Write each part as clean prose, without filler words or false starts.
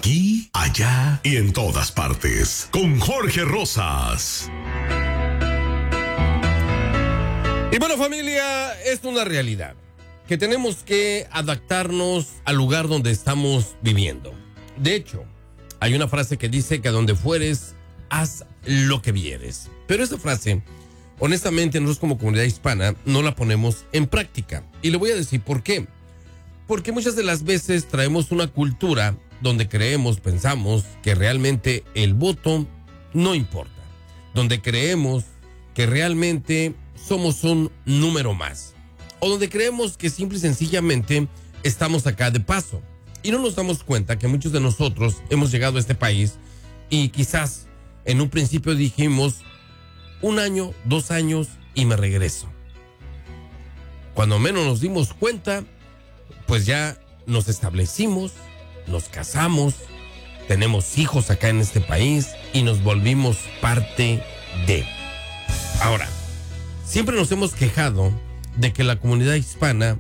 Aquí, allá y en todas partes. Con Jorge Rosas. Y bueno, familia, es una realidad que tenemos que adaptarnos al lugar donde estamos viviendo. De hecho, hay una frase que dice que a donde fueres, haz lo que vieres. Pero esa frase, honestamente, nosotros como comunidad hispana no la ponemos en práctica. Y le voy a decir por qué. Porque muchas de las veces traemos una cultura donde pensamos que realmente el voto no importa. Donde creemos que realmente somos un número más. O donde creemos que simple y sencillamente estamos acá de paso. Y no nos damos cuenta que muchos de nosotros hemos llegado a este país y quizás en un principio dijimos 1 año, 2 años y me regreso. Cuando menos nos dimos cuenta, pues ya nos establecimos, nos casamos, tenemos hijos acá en este país y nos volvimos parte de. Ahora, siempre nos hemos quejado de que la comunidad hispana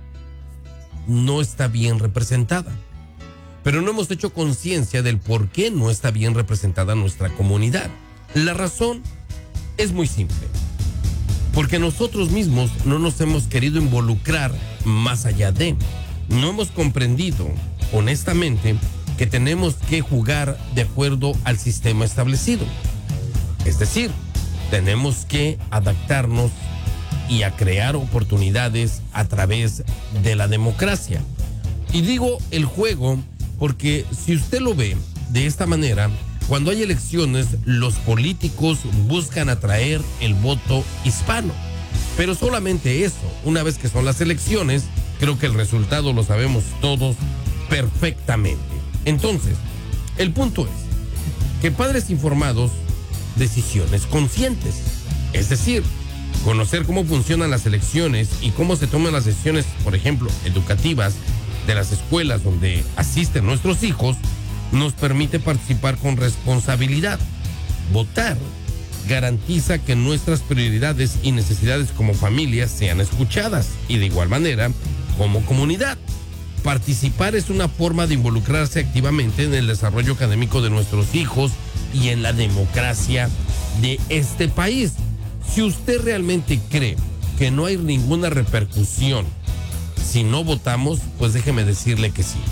no está bien representada, pero no hemos hecho conciencia del por qué no está bien representada nuestra comunidad. La razón es muy simple, porque nosotros mismos no nos hemos querido involucrar más allá de. No hemos comprendido, honestamente, que tenemos que jugar de acuerdo al sistema establecido. Es decir, tenemos que adaptarnos y a crear oportunidades a través de la democracia. Y digo el juego porque si usted lo ve de esta manera, cuando hay elecciones, los políticos buscan atraer el voto hispano. Pero solamente eso, una vez que son las elecciones, creo que el resultado lo sabemos todos perfectamente. Entonces, el punto es que padres informados, decisiones conscientes. Es decir, conocer cómo funcionan las elecciones y cómo se toman las decisiones, por ejemplo, educativas de las escuelas donde asisten nuestros hijos, nos permite participar con responsabilidad. Votar garantiza que nuestras prioridades y necesidades como familia sean escuchadas y de igual manera como comunidad. Participar es una forma de involucrarse activamente en el desarrollo académico de nuestros hijos y en la democracia de este país. Si usted realmente cree que no hay ninguna repercusión si no votamos, pues déjeme decirle que sí.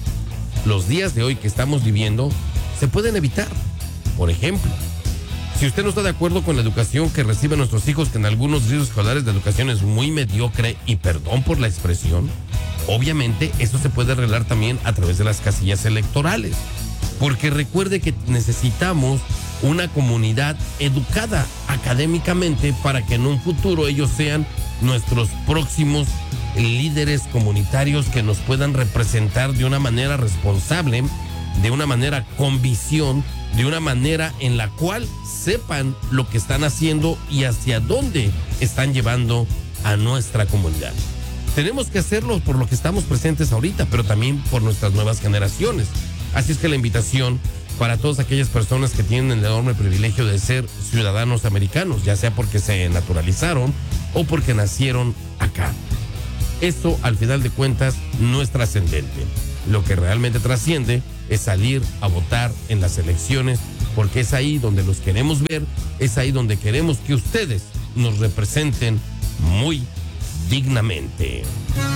Los días de hoy que estamos viviendo se pueden evitar. Por ejemplo, si usted no está de acuerdo con la educación que reciben nuestros hijos, que en algunos distritos escolares la educación es muy mediocre, y perdón por la expresión, obviamente eso se puede arreglar también a través de las casillas electorales. Porque recuerde que necesitamos una comunidad educada académicamente para que en un futuro ellos sean nuestros próximos líderes comunitarios que nos puedan representar de una manera responsable, de una manera con visión, de una manera en la cual sepan lo que están haciendo y hacia dónde están llevando a nuestra comunidad. Tenemos que hacerlo por lo que estamos presentes ahorita, pero también por nuestras nuevas generaciones. Así es que la invitación para todas aquellas personas que tienen el enorme privilegio de ser ciudadanos americanos, ya sea porque se naturalizaron o porque nacieron acá. Eso, al final de cuentas, no es trascendente. Lo que realmente trasciende es salir a votar en las elecciones, porque es ahí donde los queremos ver, es ahí donde queremos que ustedes nos representen muy dignamente.